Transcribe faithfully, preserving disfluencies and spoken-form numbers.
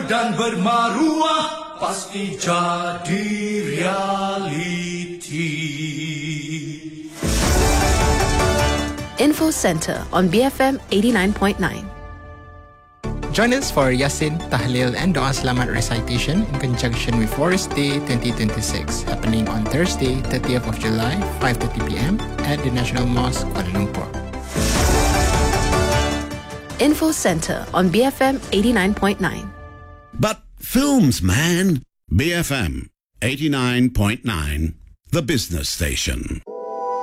baru dan bermaruah pasti jadi realiti. Info Center on B F M eighty-nine point nine. Join us for Yasin, Tahlil and Doa Selamat recitation in conjunction with Forest Day twenty twenty-six, happening on Thursday, thirtieth of July, five thirty p.m. at the National Mosque, Kuala Lumpur. Info Center on B F M eighty-nine point nine. But films, man. B F M eighty-nine point nine, the business station.